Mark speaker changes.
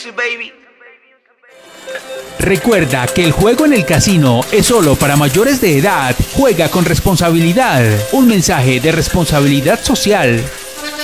Speaker 1: music, baby.
Speaker 2: Recuerda que el juego en el casino es solo para mayores de edad. Juega con responsabilidad. Un mensaje de responsabilidad social.